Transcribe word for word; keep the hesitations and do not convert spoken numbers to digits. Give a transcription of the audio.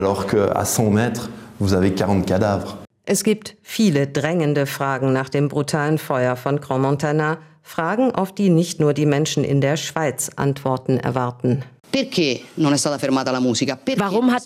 Alors qu'à cent mètres, vous avez quarante cadavres. Es gibt viele drängende Fragen nach dem brutalen Feuer von Crans-Montana. Fragen, auf die nicht nur die Menschen in der Schweiz Antworten erwarten. Warum hat